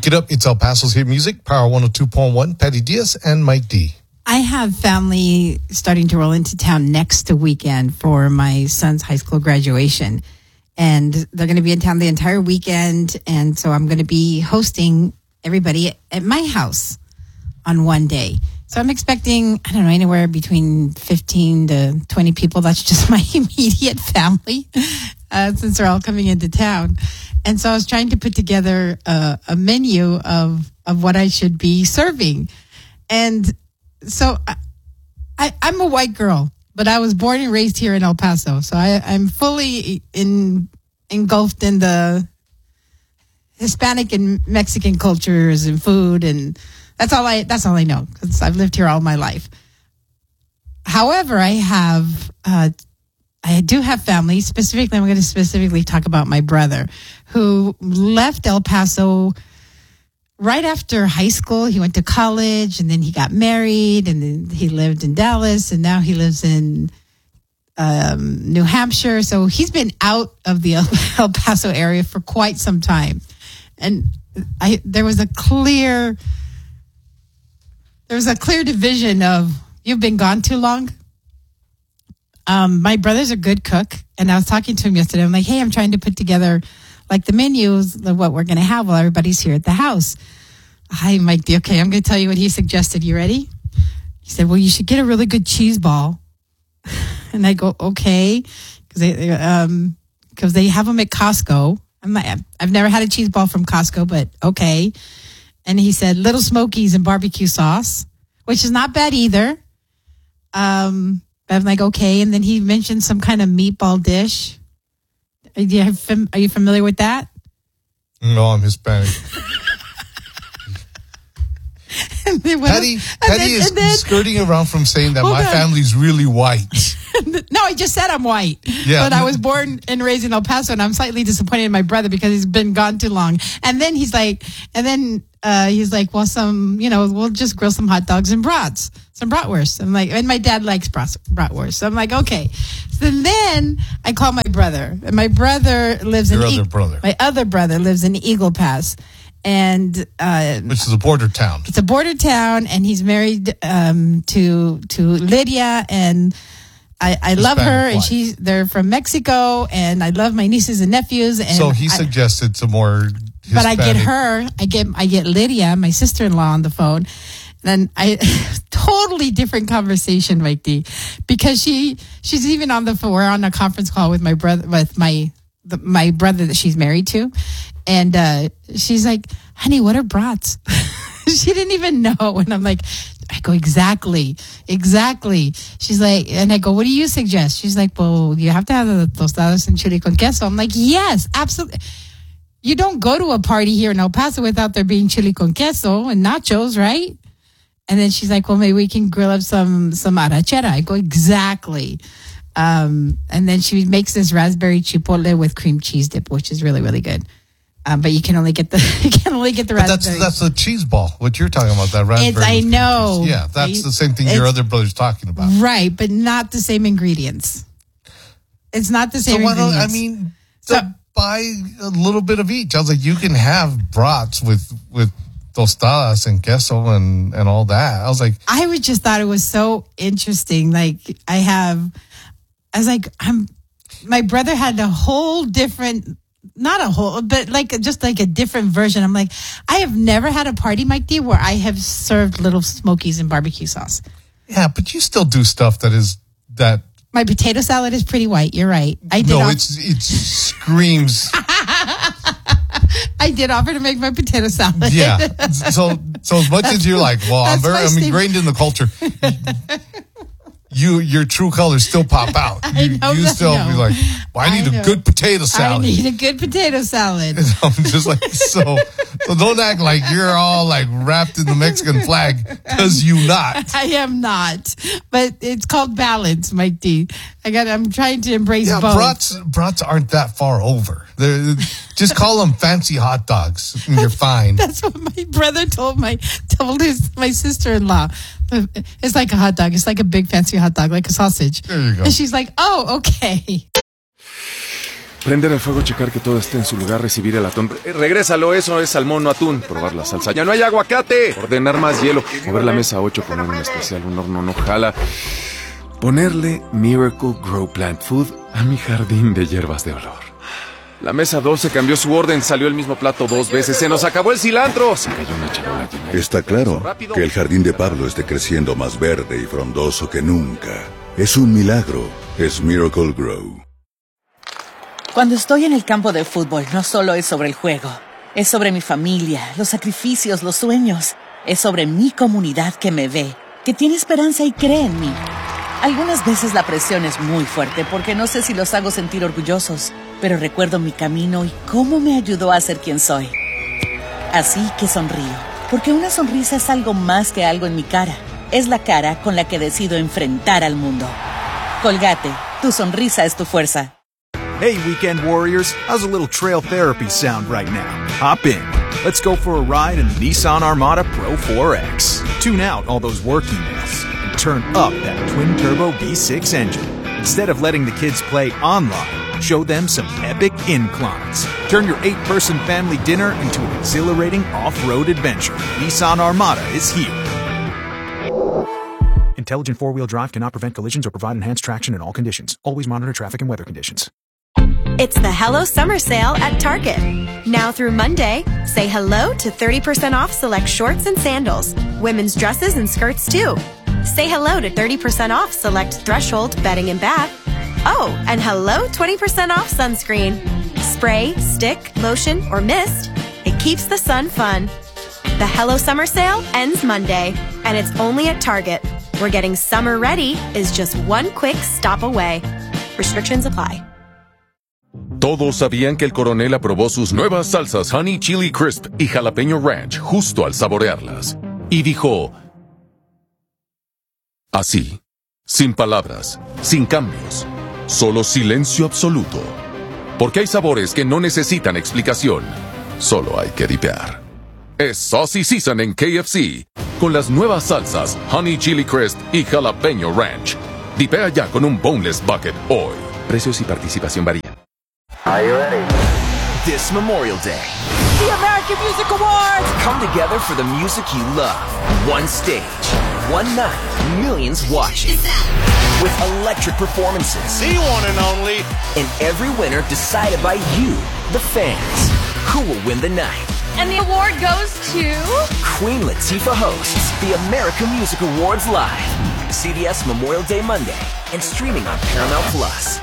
Wake it up. It's El Paso's Hit Music, Power 102.1, Patty Diaz and Mike D. I have family starting to roll into town next weekend for my son's high school graduation. And they're going to be in town the entire weekend. And so I'm going to be hosting everybody at my house on one day. So I'm expecting, I don't know, anywhere between 15 to 20 people. That's just my immediate family, since they're all coming into town. And so I was trying to put together a menu of what I should be serving. And so I'm a white girl, but I was born and raised here in El Paso. So I'm fully engulfed in the Hispanic and Mexican cultures and food, and that's all I know because I've lived here all my life. However, I do have family. Specifically, I'm going to specifically talk about my brother who left El Paso right after high school. He went to college and then he got married and then he lived in Dallas and now he lives in New Hampshire. So he's been out of the El Paso area for quite some time. And there was a clear division of, you've been gone too long. My brother's a good cook, and I was talking to him yesterday. I'm like, hey, I'm trying to put together like the menus of what we're going to have while everybody's here at the house. Hi, Mike. Okay, I'm going to tell you what he suggested. You ready? He said, well, you should get a really good cheese ball. And I go, okay, because they have them at Costco. I've never had a cheese ball from Costco, but okay. And he said Little Smokies and barbecue sauce, which is not bad either. I'm like, okay. And then he mentioned some kind of meatball dish. Are you familiar with that? No, I'm Hispanic. Patty is skirting around from saying that my family's really white. No, I just said I'm white. Yeah. But I was born and raised in El Paso, and I'm slightly disappointed in my brother because he's been gone too long. And then he's like, well, we'll just grill some hot dogs and brats, some bratwurst. I'm like, and my dad likes bratwurst. So I'm like, okay. So then I call my brother, and my brother lives my other brother lives in Eagle Pass. And which is a border town. It's a border town, and he's married to Lydia, and I love her, and they're from Mexico, and I love my nieces and nephews. And so he suggested some more Hispanic. But I get Lydia, my sister-in-law, on the phone, and totally different conversation, Mike D, because she's even on the phone. We're on a conference call with my brother, with my brother that she's married to. And she's like, honey, what are brats? She didn't even know. And I'm like, I go, exactly. She's like, and I go, what do you suggest? She's like, well, you have to have the tostadas and chili con queso. I'm like, yes, absolutely. You don't go to a party here in El Paso without there being chili con queso and nachos, right? And then she's like, well, maybe we can grill up some arrachera. I go, exactly. And then she makes this raspberry chipotle with cream cheese dip, which is really, really good. But you can only get the raspberry. That's a cheese ball. What you're talking about, that raspberry. I know. Yeah, that's the same thing your other brother's talking about. Right, but not the same ingredients. It's not the same ingredients. Buy a little bit of each. I was like, you can have brats with tostadas and queso and all that. I was like, I just thought it was so interesting. Like my brother had a whole different. Not a whole, but just a different version. I'm like, I have never had a party, Mike D, where I have served Little Smokies and barbecue sauce. Yeah, but you still do stuff that. My potato salad is pretty white. You're right. It screams. I did offer to make my potato salad. Yeah. So as much as you're like, well, I'm ingrained in the culture. Your true colors still pop out. You still be like, well, I need a good potato salad. I need a good potato salad. And I'm just like, so don't act like you're all like wrapped in the Mexican flag, because you not. I am not. But it's called balance, Mike D. I'm trying to embrace both. Brats aren't that far over. Just call them fancy hot dogs and you're fine. That's what my brother told my sister-in-law. It's like a hot dog. It's like a big fancy hot dog, like a sausage. There you go. And she's like, oh, okay. Prender el fuego, checar que todo esté en su lugar, recibir el atún. Regrésalo, eso es salmón, no atún. Probar la salsa. ¡Ya no hay aguacate! Ordenar más hielo. Mover la mesa 8, poner un especial, un horno no jala. Ponerle Miracle Grow Plant Food a mi jardín de hierbas de olor. La mesa 12 cambió su orden, salió el mismo plato 2 veces. ¡Se nos acabó el cilantro! Se cayó una charola llena. Está claro que el jardín de Pablo esté creciendo más verde y frondoso que nunca. Es un milagro. Es Miracle Grow. Cuando estoy en el campo de fútbol, no solo es sobre el juego. Es sobre mi familia, los sacrificios, los sueños. Es sobre mi comunidad que me ve, que tiene esperanza y cree en mí. Algunas veces la presión es muy fuerte porque no sé si los hago sentir orgullosos, pero recuerdo mi camino y cómo me ayudó a ser quien soy. Así que sonrío, porque una sonrisa es algo más que algo en mi cara. Es la cara con la que decido enfrentar al mundo. Colgate, tu sonrisa es tu fuerza. Hey, Weekend Warriors, how's a little trail therapy sound right now? Hop in. Let's go for a ride in the Nissan Armada Pro 4X. Tune out all those work emails and turn up that twin-turbo V6 engine. Instead of letting the kids play online, show them some epic inclines. Turn your 8-person family dinner into an exhilarating off-road adventure. Nissan Armada is here. Intelligent four-wheel drive cannot prevent collisions or provide enhanced traction in all conditions. Always monitor traffic and weather conditions. It's the Hello Summer Sale at Target. Now through Monday, say hello to 30% off select shorts and sandals. Women's dresses and skirts too. Say hello to 30% off select Threshold bedding and bath. Oh, and hello 20% off sunscreen. Spray, stick, lotion, or mist. It keeps the sun fun. The Hello Summer Sale ends Monday, and it's only at Target, where getting summer ready is just one quick stop away. Restrictions apply. Todos sabían que el coronel aprobó sus nuevas salsas Honey Chili Crisp y Jalapeño Ranch justo al saborearlas. Y dijo... así, sin palabras, sin cambios, solo silencio absoluto. Porque hay sabores que no necesitan explicación, solo hay que dipear. Es Saucy Season en KFC, con las nuevas salsas Honey Chili Crisp y Jalapeño Ranch. Dipea ya con un Boneless Bucket hoy. Precios y participación varían. Are you ready? This Memorial Day, The American Music Awards! come together for the music you love. One stage, one night, millions watching. With electric performances. The one and only. And every winner decided by you, the fans. Who will win the night? And the award goes to... Queen Latifah hosts the American Music Awards live. CBS Memorial Day Monday and streaming on Paramount Plus.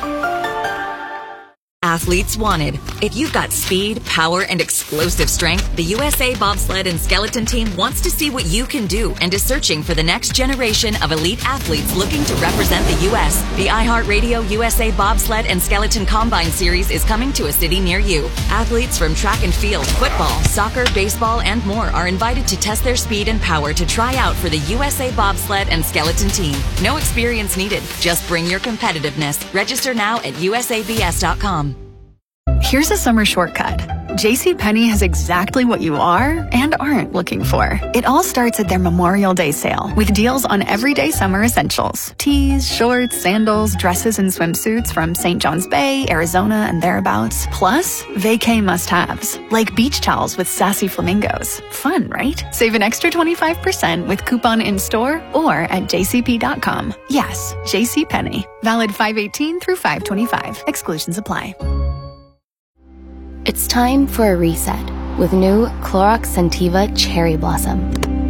Athletes wanted. If you've got speed, power, and explosive strength, the USA Bobsled and Skeleton Team wants to see what you can do and is searching for the next generation of elite athletes looking to represent the U.S. The iHeartRadio USA Bobsled and Skeleton Combine Series is coming to a city near you. Athletes from track and field, football, soccer, baseball, and more are invited to test their speed and power to try out for the USA Bobsled and Skeleton Team. No experience needed. Just bring your competitiveness. Register now at usabs.com. Here's a summer shortcut. JCPenney has exactly what you are and aren't looking for. It all starts at their Memorial Day sale with deals on everyday summer essentials. Tees, shorts, sandals, dresses, and swimsuits from St. John's Bay, Arizona, and thereabouts. Plus, vacay must-haves, like beach towels with sassy flamingos. Fun, right? Save an extra 25% with coupon in-store or at jcp.com. Yes, JCPenney. Valid 5/18 through 5/25. Exclusions apply. It's time for a reset with new Clorox Scentiva Cherry Blossom.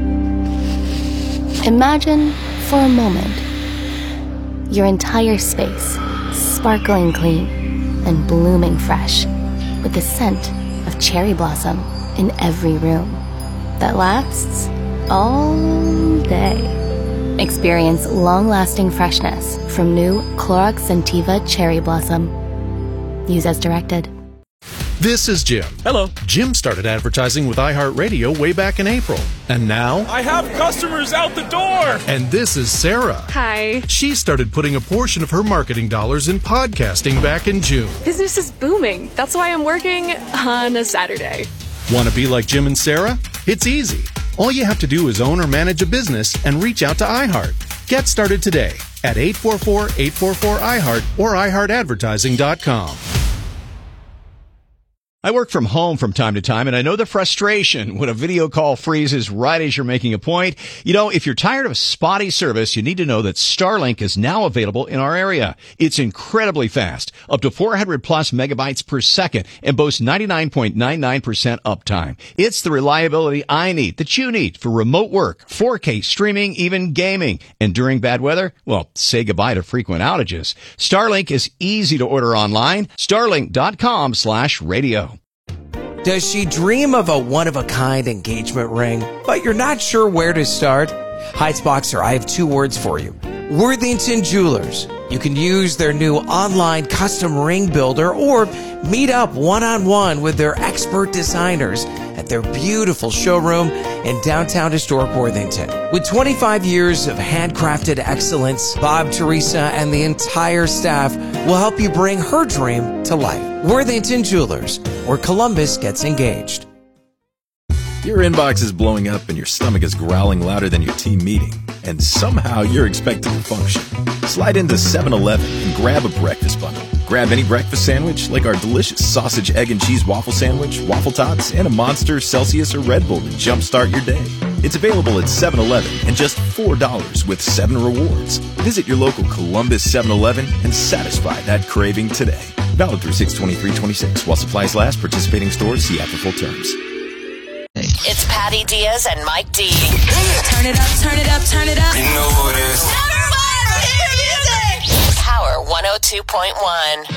Imagine, for a moment, your entire space sparkling clean and blooming fresh with the scent of cherry blossom in every room that lasts all day. Experience long-lasting freshness from new Clorox Scentiva Cherry Blossom. Use as directed. This is Jim. Hello. Jim started advertising with iHeartRadio way back in April. And now... I have customers out the door! And this is Sarah. Hi. She started putting a portion of her marketing dollars in podcasting back in June. Business is booming. That's why I'm working on a Saturday. Want to be like Jim and Sarah? It's easy. All you have to do is own or manage a business and reach out to iHeart. Get started today at 844-844-iHeart or iHeartAdvertising.com. I work from home from time to time, and I know the frustration when a video call freezes right as you're making a point. You know, if you're tired of spotty service, you need to know that Starlink is now available in our area. It's incredibly fast, up to 400 plus megabytes per second, and boasts 99.99% uptime. It's the reliability I need, that you need, for remote work, 4K streaming, even gaming. And during bad weather, well, say goodbye to frequent outages. Starlink is easy to order online. Starlink.com/radio. Does she dream of a one-of-a-kind engagement ring, but you're not sure where to start? Heights Boxer, I have 2 words for you. Worthington Jewelers. You can use their new online custom ring builder or meet up one-on-one with their expert designers at their beautiful showroom in downtown historic Worthington. With 25 years of handcrafted excellence, Bob, Teresa, and the entire staff will help you bring her dream to life. Worthington Jewelers, where Columbus gets engaged. Your inbox is blowing up and your stomach is growling louder than your team meeting, and somehow you're expected to function. Slide into 7-Eleven and grab a breakfast bundle. Grab any breakfast sandwich, like our delicious sausage, egg, and cheese waffle sandwich, waffle tots, and a Monster, Celsius, or Red Bull to jumpstart your day. It's available at 7-Eleven and just $4 with 7 rewards. Visit your local Columbus 7-Eleven and satisfy that craving today. Valid through 6/23/26 while supplies last. Participating stores, see app for full terms. It's Patty Diaz and Mike D. Turn it up, turn it up, turn it up. You know who it is. Number 1 hit music. Power 102.1.